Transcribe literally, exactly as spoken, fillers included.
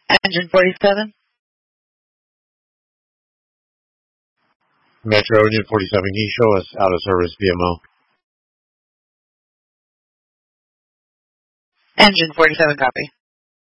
Engine forty-seven. Metro Engine forty-seven, can you show us out of service V M O? Engine forty-seven, copy.